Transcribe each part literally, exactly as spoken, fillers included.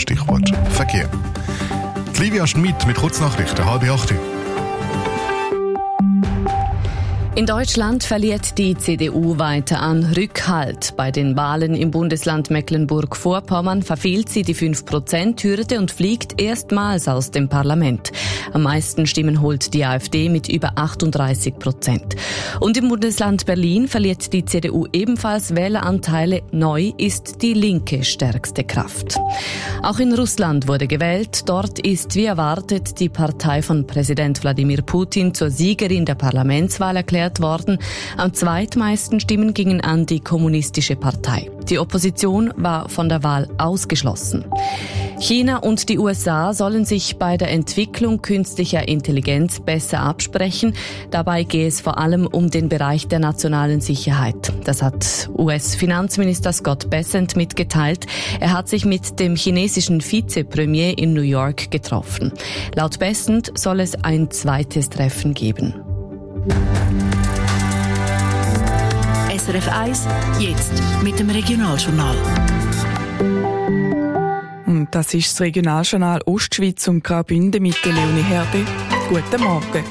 Stichwort Verkehr. Die Livia Schmidt mit Kurznachrichten, halb acht. In Deutschland verliert die C D U weiter an Rückhalt. Bei den Wahlen im Bundesland Mecklenburg-Vorpommern verfehlt sie die fünf Prozent Hürde und fliegt erstmals aus dem Parlament. Am meisten Stimmen holt die AfD mit über achtunddreißig Prozent. Und im Bundesland Berlin verliert die C D U ebenfalls Wähleranteile. Neu ist die Linke stärkste Kraft. Auch in Russland wurde gewählt. Dort ist wie erwartet die Partei von Präsident Wladimir Putin zur Siegerin der Parlamentswahl erklärt worden. Am zweitmeisten Stimmen gingen an die Kommunistische Partei. Die Opposition war von der Wahl ausgeschlossen. China und die U S A sollen sich bei der Entwicklung künstlicher Intelligenz besser absprechen. Dabei gehe es vor allem um den Bereich der nationalen Sicherheit. Das hat U S-Finanzminister Scott Bessent mitgeteilt. Er hat sich mit dem chinesischen Vizepremier in New York getroffen. Laut Bessent soll es ein zweites Treffen geben. S R F eins, jetzt mit dem Regionaljournal. Und das ist das Regionaljournal Ostschweiz und Graubünden mit der Leonie Herde. Guten Morgen.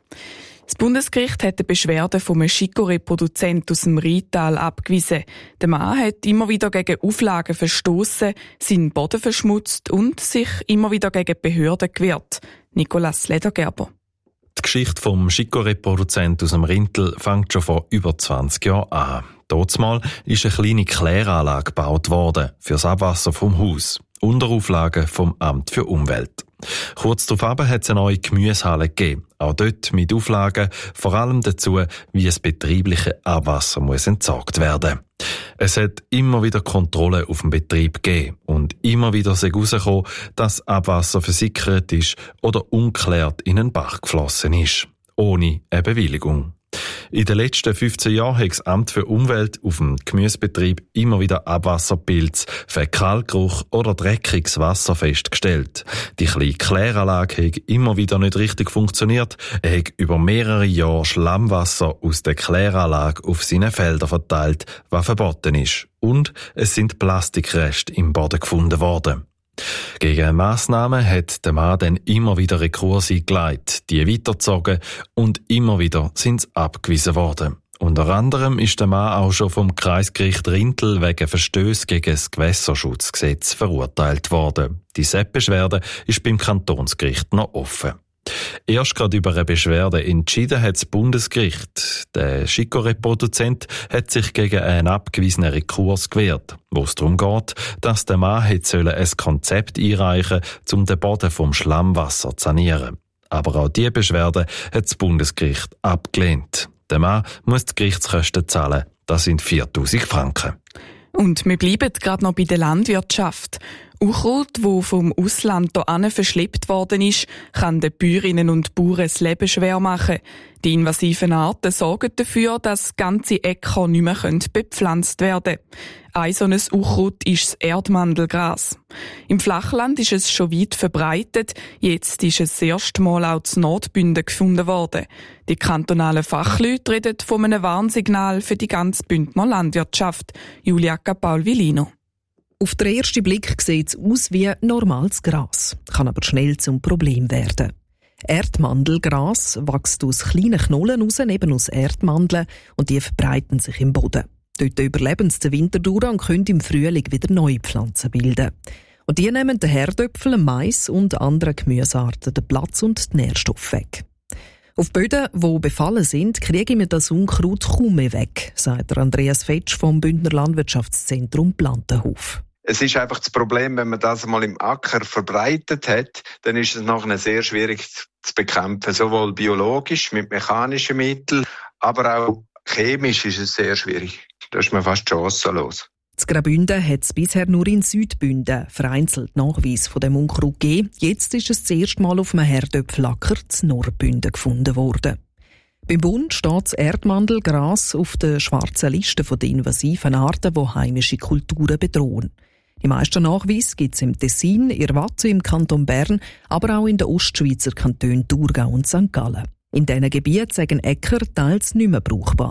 Das Bundesgericht hat eine Beschwerde von einem Chicorée-Produzent aus dem Rheintal abgewiesen. Der Mann hat immer wieder gegen Auflagen verstoßen, seinen Boden verschmutzt und sich immer wieder gegen Behörden gewehrt. Nicolas Ledergerber. Die Geschichte vom Chicorée-Produzent aus dem Rintel fängt schon vor über zwanzig Jahren an. Dazumal ist eine kleine Kläranlage gebaut worden für das Abwasser vom Haus, unter Auflagen vom Amt für Umwelt. Kurz darauf hat es eine neue Gemüsehalle gegeben, auch dort mit Auflagen, vor allem dazu, wie das betriebliche Abwasser muss entsorgt werden. Es hat immer wieder Kontrollen auf dem Betrieb gegeben und immer wieder ist herausgekommen, dass Abwasser versickert ist oder ungeklärt in einen Bach geflossen ist, ohne eine Bewilligung. In den letzten fünfzehn Jahren hat das Amt für Umwelt auf dem Gemüsebetrieb immer wieder Abwasserpilz, Fäkalgeruch oder dreckiges Wasser festgestellt. Die kleine Kläranlage hat immer wieder nicht richtig funktioniert. Er hat über mehrere Jahre Schlammwasser aus der Kläranlage auf seine Felder verteilt, was verboten ist. Und es sind Plastikreste im Boden gefunden worden. Gegen Massnahmen hat der Mann dann immer wieder Rekurse eingeleitet, die weitergezogen und immer wieder sind sie abgewiesen worden. Unter anderem ist der Mann auch schon vom Kreisgericht Rintel wegen Verstöße gegen das Gewässerschutzgesetz verurteilt worden. Die S E P-Beschwerde ist beim Kantonsgericht noch offen. Erst gerade über eine Beschwerde entschieden hat das Bundesgericht. Der Chicorée-Produzent hat sich gegen einen abgewiesenen Rekurs gewehrt, wo es darum geht, dass der Mann hätte ein Konzept einreichen sollen, um den Boden vom Schlammwasser zu sanieren. Aber auch diese Beschwerde hat das Bundesgericht abgelehnt. Der Mann muss die Gerichtskosten zahlen. Das sind viertausend Franken. Und wir bleiben gerade noch bei der Landwirtschaft. Unkraut, das vom Ausland hierhin verschleppt worden ist, kann den Bäuerinnen und Bauern das Leben schwer machen. Die invasiven Arten sorgen dafür, dass ganze Äcker nicht mehr bepflanzt werden können. Ein so ein Unkraut ist das Erdmandelgras. Im Flachland ist es schon weit verbreitet. Jetzt ist es das erste Mal auch zu Nordbünden gefunden worden. Die kantonalen Fachleute reden von einem Warnsignal für die ganze Bündner Landwirtschaft. Julia Paul-Villino. Auf den ersten Blick sieht es aus wie normales Gras, kann aber schnell zum Problem werden. Erdmandelgras wächst aus kleinen Knollen raus, eben aus Erdmandeln, und die verbreiten sich im Boden. Dort überleben sie den Winter durch und können im Frühling wieder neue Pflanzen bilden. Und die nehmen den Herdöpfel, Mais und andere Gemüsearten den Platz und die Nährstoffe weg. Auf Böden, die befallen sind, kriegen wir das Unkraut kaum mehr weg, sagt Andreas Fetsch vom Bündner Landwirtschaftszentrum Plantenhof. Es ist einfach das Problem, wenn man das mal im Acker verbreitet hat, dann ist es nachher sehr schwierig zu bekämpfen. Sowohl biologisch mit mechanischen Mitteln, aber auch chemisch ist es sehr schwierig. Da ist man fast chancenlos. In Graubünden hat es bisher nur in Südbünden vereinzelt Nachweis von dem Unkraut gegeben. Jetzt ist es das erste Mal auf einem Herdöpfelacker in Nordbünden gefunden worden. Beim Bund steht das Erdmandelgras auf der schwarzen Liste der invasiven Arten, die heimische Kulturen bedrohen. Die meisten Nachweise gibt es im Tessin, in Waadt, im Kanton Bern, aber auch in den Ostschweizer Kantonen Thurgau und Sankt Gallen. In diesen Gebieten sind Äcker teils nicht mehr brauchbar.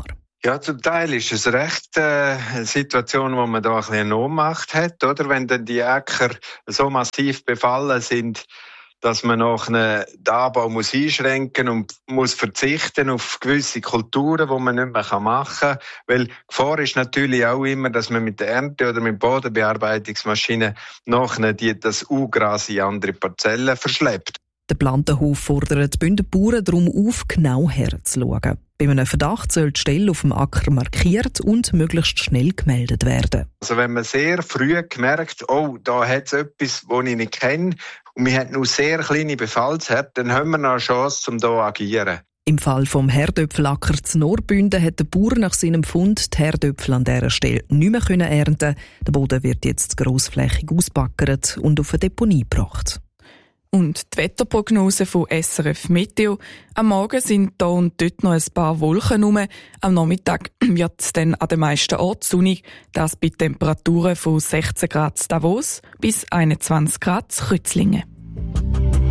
Ja, zum Teil ist es recht äh, eine Situation, wo man da ein bisschen eine Ohnmacht hat, oder? Wenn dann die Äcker so massiv befallen sind, dass man noch einen Anbau muss einschränken und muss verzichten auf gewisse Kulturen, die man nicht mehr machen kann. Weil die Gefahr ist natürlich auch immer, dass man mit der Ernte oder mit Bodenbearbeitungsmaschinen nachher die, das Ungras in andere Parzellen verschleppt. Der Plantenhof fordert die Bündner Bauern darum auf, genau herzuschauen. Bei einem Verdacht soll die Stelle auf dem Acker markiert und möglichst schnell gemeldet werden. Also wenn man sehr früh gemerkt, oh, da hat es etwas, das ich nicht kenne, und wir haben nur sehr kleine Befallsherde, dann haben wir noch eine Chance, um hier zu agieren. Im Fall vom Herdöpfelacker zu Norbünden hat der Bauer nach seinem Fund die Herdöpfel an dieser Stelle nicht mehr ernten können. Der Boden wird jetzt grossflächig ausbaggert und auf eine Deponie gebracht. Und die Wetterprognose von S R F Meteo. Am Morgen sind da und dort noch ein paar Wolken rum. Am Nachmittag wird es dann an den meisten Orten sonnig. Das bei Temperaturen von sechzehn Grad Davos bis einundzwanzig Grad Rützlingen.